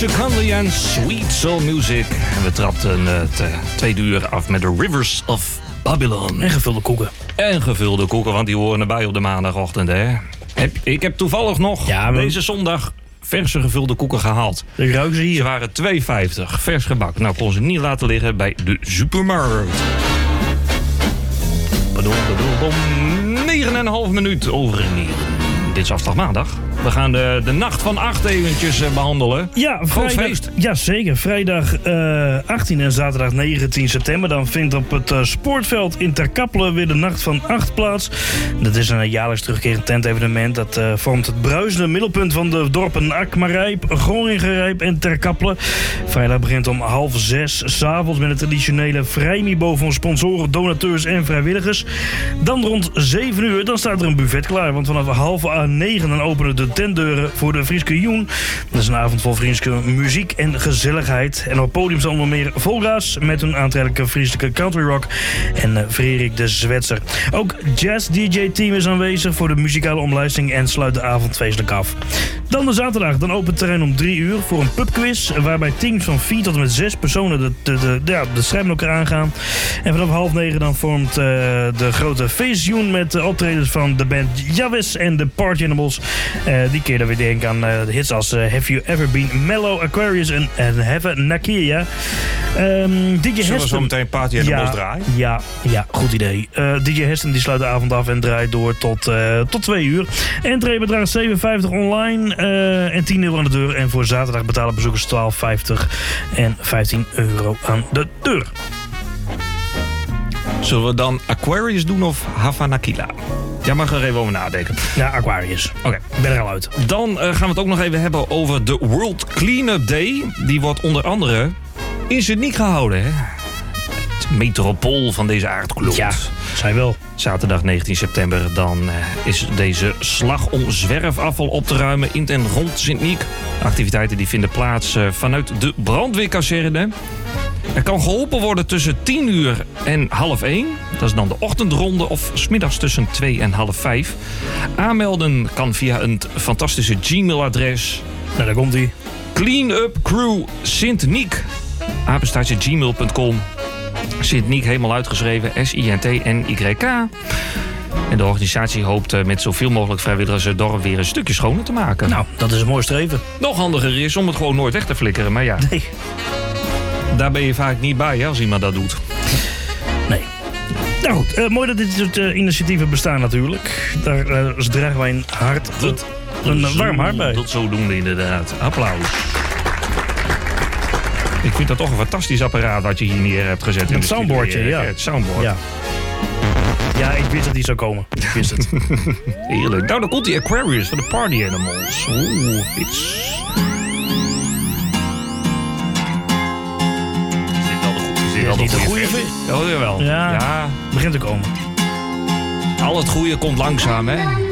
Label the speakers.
Speaker 1: Butcher Conley en Sweet Soul Music. En we trapten het tweede uur af met The Rivers of Babylon.
Speaker 2: En gevulde koeken.
Speaker 1: En gevulde koeken, want die horen erbij op de maandagochtend, hè. Ik heb toevallig nog deze zondag verse gevulde koeken gehaald.
Speaker 2: Ik ruik ze hier.
Speaker 1: Ze waren $2,50, vers gebak. Nou, kon ze niet laten liggen bij de supermarkt. 9,5 minuut over 9. Dit is afslag maandag. We gaan de nacht van 8 eventjes behandelen.
Speaker 2: Ja,
Speaker 1: groot feest.
Speaker 2: Ja, zeker. Vrijdag 18 en zaterdag 19 september. Dan vindt op het sportveld in Ter Kappelen weer de Nacht van 8 plaats. Dat is een jaarlijks terugkerend tentevenement. Dat vormt het bruisende middelpunt van de dorpen Akmarijp, Groningenrijp en Ter Kappelen. Vrijdag begint om 5:30 s'avonds met het traditionele vrijniveau van sponsoren, donateurs en vrijwilligers. Dan rond 7 uur dan staat er een buffet klaar. Want vanaf 8:30 dan openen de tentdeuren voor de Frieske Joen. Dat is een avond vol Frieske muziek en gezelligheid. En op het podium staan nog meer Volga's met hun aantrekkelijke Friese country rock en Frederik de Zwetser. Ook Jazz DJ Team is aanwezig voor de muzikale omlijsting en sluit de avond feestelijk af. Dan de zaterdag, dan opent het terrein om 3 uur voor een pubquiz, waarbij teams van 4 tot en met 6 personen de strijd met elkaar aangaan. En vanaf 8:30 dan vormt de grote feestjoen met optredens van de band Javis en de Party Animals. Die keer dat we denken aan de hits als Have You Ever Been Mellow, Aquarius en Have a Nakia.
Speaker 1: Zullen we zo meteen Party Animals draaien?
Speaker 2: Ja, goed idee. DJ Heston die sluit de avond af en draait door tot 2 uur. Entree bedraagt $7,50 online en €10 aan de deur. En voor zaterdag betalen bezoekers $12,50 en €15 aan de deur.
Speaker 1: Zullen we dan Aquarius doen of Havanakila? Jij mag er even over nadenken.
Speaker 2: Ja, Aquarius.
Speaker 1: Oké.
Speaker 2: Ik ben er al uit.
Speaker 1: Dan gaan we het ook nog even hebben over de World Cleanup Day. Die wordt onder andere in Sydney gehouden, hè? Het metropool van deze aardkloot.
Speaker 2: Ja, zij wel.
Speaker 1: Zaterdag 19 september dan is deze slag om zwerfafval op te ruimen in en rond Sint-Niek. Activiteiten die vinden plaats vanuit de brandweerkazerne. Er kan geholpen worden tussen 10 uur en 1:30. Dat is dan de ochtendronde of 's middags tussen 2 en 4:30. Aanmelden kan via een fantastische Gmail-adres.
Speaker 2: Nou, daar komt ie.
Speaker 1: Cleanup Crew Sint-Niek. @gmail.com. Sint-Niek helemaal uitgeschreven. SINTNYK. En de organisatie hoopt met zoveel mogelijk vrijwilligers het dorp weer een stukje schoner te maken.
Speaker 2: Nou, dat is een mooi streven.
Speaker 1: Nog handiger is om het gewoon nooit weg te flikkeren. Maar ja,
Speaker 2: Nee.
Speaker 1: daar ben je vaak niet bij, hè, als iemand dat doet.
Speaker 2: Nee. Nou goed, mooi dat dit soort initiatieven bestaan natuurlijk. Daar dragen wij een warm hart bij.
Speaker 1: Dat zodoende inderdaad. Applaus. Ik vind dat toch een fantastisch apparaat wat je hier neer hebt gezet.
Speaker 2: Het soundboardje, ja.
Speaker 1: Het soundboard.
Speaker 2: Ja. Ja, ik wist dat die zou komen. Ik wist het.
Speaker 1: Heerlijk. Nou, dan komt die Aquarius van de Party Animals. Oeh, iets. Is dit
Speaker 2: niet de goede vis?
Speaker 1: Oh, jawel.
Speaker 2: Ja, begint te komen.
Speaker 1: Al het goede komt langzaam, hè?